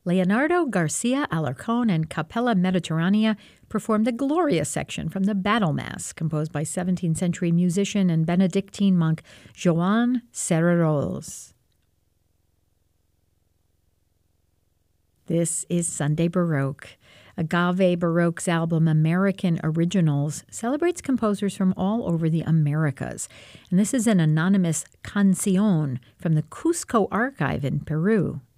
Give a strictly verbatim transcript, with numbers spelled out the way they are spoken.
Leonardo Garcia Alarcón and Capella Mediterranea performed a Gloria section from the Battle Mass, composed by seventeenth century musician and Benedictine monk Joan Serrarols. This is Sunday Baroque. Agave Baroque's album American Originals celebrates composers from all over the Americas. And this is an anonymous canción from the Cusco Archive in Peru.